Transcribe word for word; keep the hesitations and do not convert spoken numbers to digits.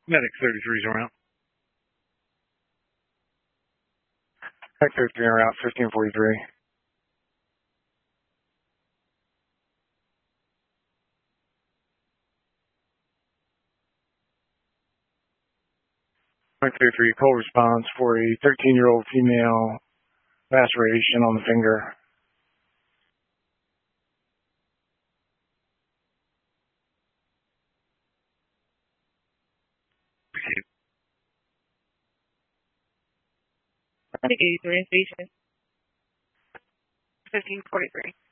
Medic thirty-three is around. Medic thirty-three around, fifteen forty-three. Medic thirty-three, call response for a thirteen-year-old female laceration on the finger. eighty-three station. fifteen forty-three.